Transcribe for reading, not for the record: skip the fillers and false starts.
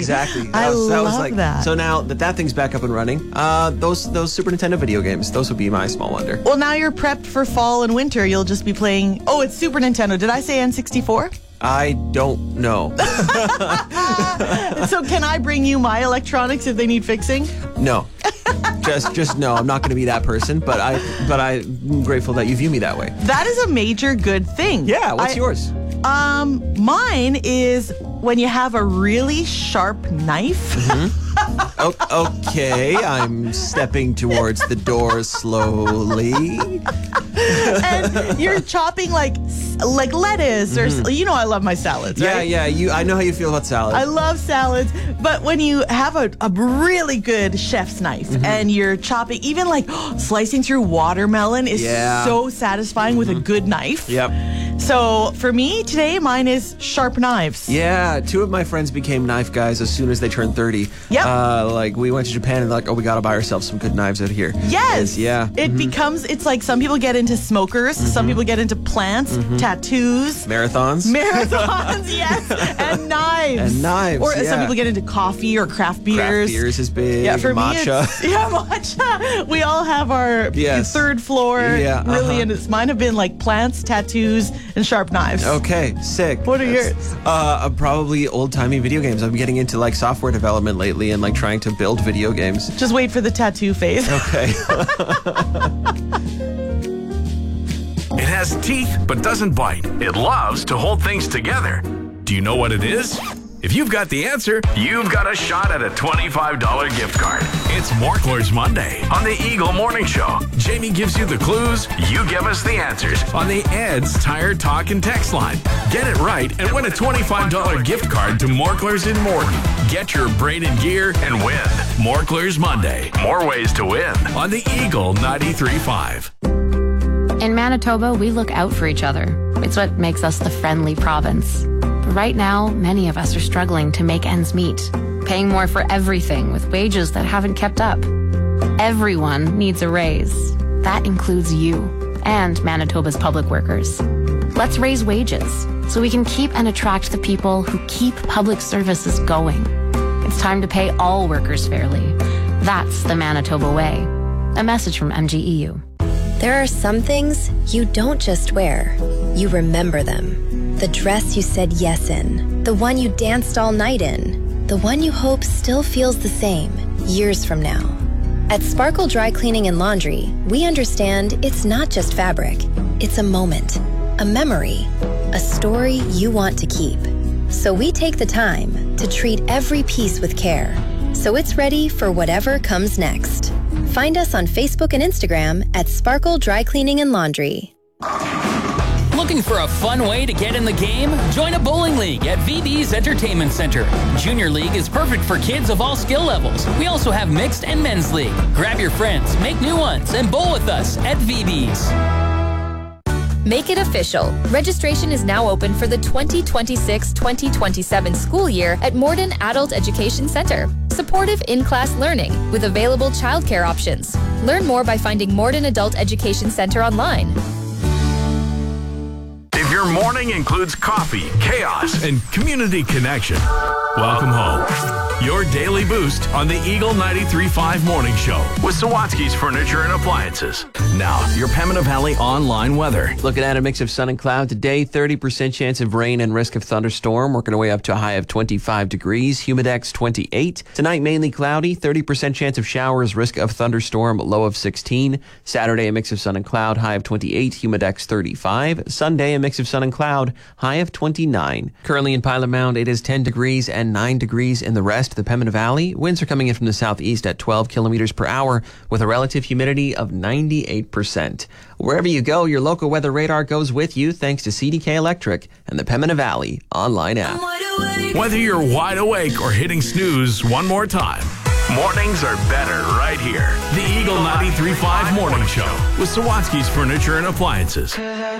exactly. I love that. So now that thing's back up and running, those Super Nintendo video games, those would be my small wonder. Well, now you're prepped for fall and winter. You'll just be playing. Oh, it's Super Nintendo. Did I say N64? I don't know. So can I bring you my electronics if they need fixing? No. Just no. I'm not going to be that person, but I'm grateful that you view me that way. That is a major good thing. Yeah, what's yours? Mine is when you have a really sharp knife. Okay, I'm stepping towards the door slowly. And you're chopping like lettuce or I love my salads, right? Yeah. I know how you feel about salad. I love salads, but when you have a really good chef's knife and you're chopping, even like slicing through watermelon is so satisfying with a good knife. Yep. So for me today, mine is sharp knives. Yeah, 2 of my friends became knife guys as soon as they turned 30. Yep. Like we went to Japan and we got to buy ourselves some good knives out here. Yes. Yeah. It becomes, it's like some people get into smokers, some people get into plants, tattoos. Marathons, yes. And knives. Or some people get into coffee or craft beers. Craft beers is big. Yeah, for matcha. me, matcha. We all have our third floor. Yeah, really, and mine have been like plants, tattoos, and sharp knives. Okay, sick. What are yours? Probably old-timey video games. I'm getting into like software development lately and like trying to build video games. Just wait for the tattoo phase. Okay. It has teeth but doesn't bite. It loves to hold things together. Do you know what it is? If you've got the answer, you've got a shot at a $25 gift card. It's Morklers Monday on the Eagle Morning Show. Jamie gives you the clues, you give us the answers on the Ed's Tire Talk and Text line. Get it right and win a $25 gift card to Morklers in Morton. Get your braided gear and win. Morklers Monday. More ways to win on the Eagle 93.5. In Manitoba, we look out for each other. It's what makes us the friendly province. But right now, many of us are struggling to make ends meet, paying more for everything with wages that haven't kept up. Everyone needs a raise. That includes you and Manitoba's public workers. Let's raise wages so we can keep and attract the people who keep public services going. It's time to pay all workers fairly. That's the Manitoba way. A message from MGEU. There are some things you don't just wear, you remember them. The dress you said yes in, the one you danced all night in, the one you hope still feels the same years from now. At Sparkle Dry Cleaning and Laundry, we understand it's not just fabric, it's a moment, a memory, a story you want to keep. So we take the time to treat every piece with care, so it's ready for whatever comes next. Find us on Facebook and Instagram at Sparkle Dry Cleaning and Laundry. Looking for a fun way to get in the game? Join a bowling league at VB's Entertainment Center. Junior League is perfect for kids of all skill levels. We also have mixed and men's league. Grab your friends, make new ones, and bowl with us at VB's. Make it official. Registration is now open for the 2026-2027 school year at Morden Adult Education Center. Supportive in-class learning with available childcare options. Learn more by finding Morden Adult Education Center online. If your morning includes coffee, chaos, and community connection, welcome home. Your daily boost on the Eagle 93.5 Morning Show with Sawatsky's Furniture and Appliances. Now, your Pembina Valley online weather. Looking at a mix of sun and cloud today, 30% chance of rain and risk of thunderstorm, working our way up to a high of 25 degrees, humidex 28. Tonight, mainly cloudy, 30% chance of showers, risk of thunderstorm, low of 16. Saturday, a mix of sun and cloud, high of 28, humidex 35. Sunday, a mix of sun and cloud, high of 29. Currently in Pilot Mound, it is 10 degrees and 9 degrees in the rest of the Pembina Valley. Winds are coming in from the southeast at 12 kilometers per hour with a relative humidity of 98%. Wherever you go, your local weather radar goes with you thanks to CDK Electric and the Pembina Valley online app. Whether you're wide awake or hitting snooze one more time, mornings are better right here. The Eagle 93.5 Morning Show with Sawatsky's Furniture and Appliances.